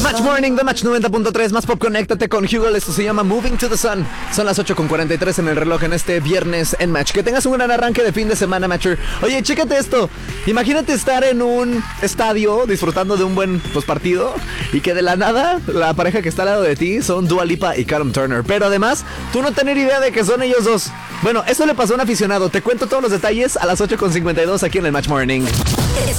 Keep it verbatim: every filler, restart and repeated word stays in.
Match Morning de Match noventa punto tres, más pop, conéctate con Hugo, esto se llama Moving to the Sun. Son las ocho con cuarenta y tres en el reloj en este viernes en Match. Que tengas un gran arranque de fin de semana, Matcher. Oye, chécate esto, imagínate estar en un estadio disfrutando de un buen pues, partido y que de la nada la pareja que está al lado de ti son Dua Lipa y Callum Turner. Pero además, tú no tener idea de que son ellos dos. Bueno, eso le pasó a un aficionado, te cuento todos los detalles a las ocho con cincuenta y dos aquí en el Match Morning.